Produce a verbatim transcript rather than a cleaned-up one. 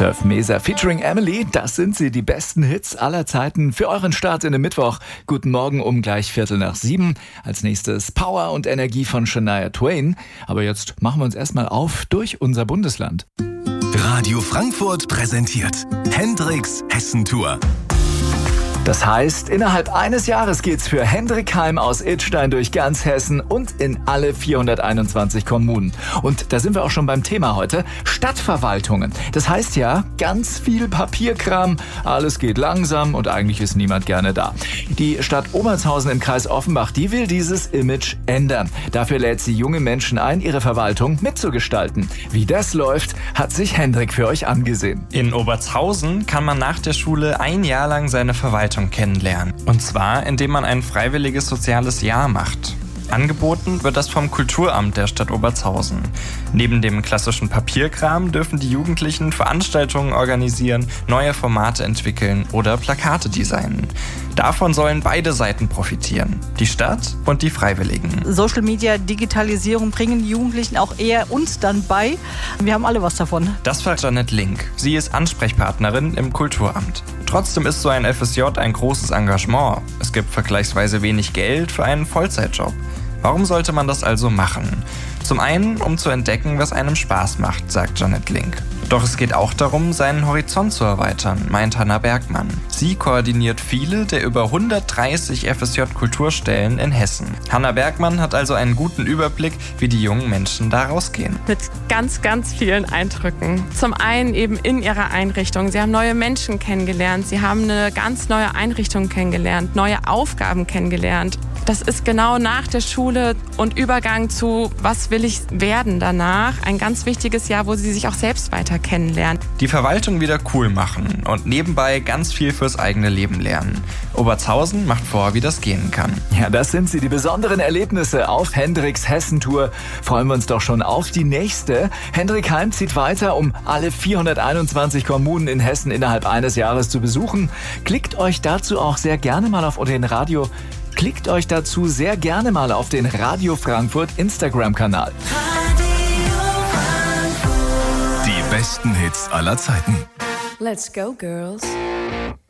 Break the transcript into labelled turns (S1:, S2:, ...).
S1: Surf Mesa featuring Emily, das sind sie, die besten Hits aller Zeiten für euren Start in den Mittwoch. Guten Morgen um gleich Viertel nach sieben. Als nächstes Power und Energie von Shania Twain. Aber jetzt machen wir uns erstmal auf durch unser Bundesland.
S2: Radio Frankfurt präsentiert Hendrix Hessentour.
S1: Das heißt, innerhalb eines Jahres geht's für Hendrik Heim aus Idstein durch ganz Hessen und in alle vierhunderteinundzwanzig Kommunen. Und da sind wir auch schon beim Thema heute, Stadtverwaltungen. Das heißt ja, ganz viel Papierkram, alles geht langsam und eigentlich ist niemand gerne da. Die Stadt Obertshausen im Kreis Offenbach, die will dieses Image ändern. Dafür lädt sie junge Menschen ein, ihre Verwaltung mitzugestalten. Wie das läuft, hat sich Hendrik für euch angesehen.
S3: In Obertshausen kann man nach der Schule ein Jahr lang seine Verwaltung kennenlernen. Und zwar, indem man ein freiwilliges soziales Jahr macht. Angeboten wird das vom Kulturamt der Stadt Obertshausen. Neben dem klassischen Papierkram dürfen die Jugendlichen Veranstaltungen organisieren, neue Formate entwickeln oder Plakate designen. Davon sollen beide Seiten profitieren, die Stadt und die Freiwilligen.
S4: Social Media, Digitalisierung bringen die Jugendlichen auch eher uns dann bei. Wir haben alle was davon.
S3: Das war Janet Link. Sie ist Ansprechpartnerin im Kulturamt. Trotzdem ist so ein F S J ein großes Engagement. Es gibt vergleichsweise wenig Geld für einen Vollzeitjob. Warum sollte man das also machen? Zum einen, um zu entdecken, was einem Spaß macht, sagt Janet Link. Doch es geht auch darum, seinen Horizont zu erweitern, meint Hanna Bergmann. Sie koordiniert viele der über hundertdreißig F S J-Kulturstellen in Hessen. Hanna Bergmann hat also einen guten Überblick, wie die jungen Menschen da rausgehen.
S5: Mit ganz, ganz vielen Eindrücken. Zum einen eben in ihrer Einrichtung. Sie haben neue Menschen kennengelernt, sie haben eine ganz neue Einrichtung kennengelernt, neue Aufgaben kennengelernt. Das ist genau nach der Schule und Übergang zu, was will ich werden danach, ein ganz wichtiges Jahr, wo sie sich auch selbst weiter kennenlernen.
S3: Die Verwaltung wieder cool machen und nebenbei ganz viel fürs eigene Leben lernen. Obertshausen macht vor, wie das gehen kann.
S1: Ja, das sind sie, die besonderen Erlebnisse auf Hendriks Hessentour. Freuen wir uns doch schon auf die nächste. Hendrik Heim zieht weiter, um alle vierhunderteinundzwanzig Kommunen in Hessen innerhalb eines Jahres zu besuchen. Klickt euch dazu auch sehr gerne mal auf den Radio Klickt euch dazu sehr gerne mal auf den Radio Frankfurt Instagram-Kanal.
S2: Die besten Hits aller Zeiten.
S6: Let's go, girls.